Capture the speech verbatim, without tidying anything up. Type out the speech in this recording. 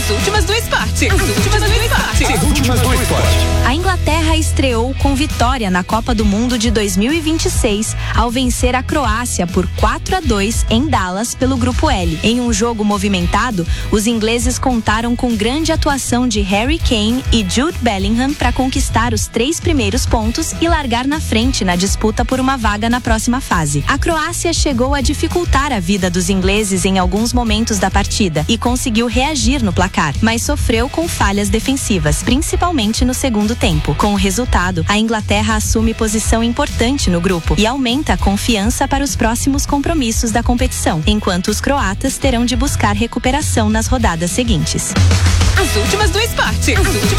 As últimas do esporte. As últimas do esporte. As últimas do esporte. A Inglaterra estreou com vitória na Copa do Mundo de dois mil e vinte e seis ao vencer a Croácia por quatro a dois em Dallas pelo Grupo L. Em um jogo movimentado, os ingleses contaram com grande atuação de Harry Kane e Jude Bellingham para conquistar os três primeiros pontos e largar na frente na disputa por uma vaga na próxima fase. A Croácia chegou a dificultar a vida dos ingleses em alguns momentos da partida e conseguiu reagir no placar, mas sofreu com falhas defensivas, principalmente no segundo tempo. Com o resultado, a Inglaterra assume posição importante no grupo e aumenta a confiança para os próximos compromissos da competição, enquanto os croatas terão de buscar recuperação nas rodadas seguintes. As últimas do esporte. As últimas